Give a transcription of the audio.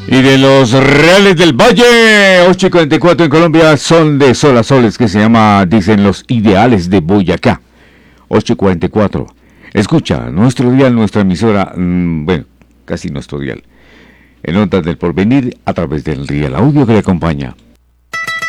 Y de los Reales del Valle, 8:44 en Colombia, son de sol a soles que se llama, dicen los ideales de Boyacá. 8:44. Escucha, nuestro dial, nuestra emisora, bueno, casi nuestro dial. En Ondas del Porvenir, a través del Real Audio que le acompaña.